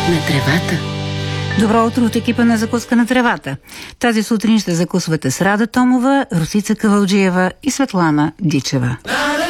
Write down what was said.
на тревата. Добро утро от екипа на Закуска на тревата. Тази сутрин ще закусвате с Рада Томова, Росица Кавалджиева и Светлана Дичева.